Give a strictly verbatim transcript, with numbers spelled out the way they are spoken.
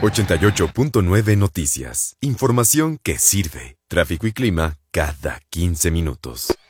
ochenta y ocho punto nueve Noticias. Información que sirve. Tráfico y clima cada quince minutos.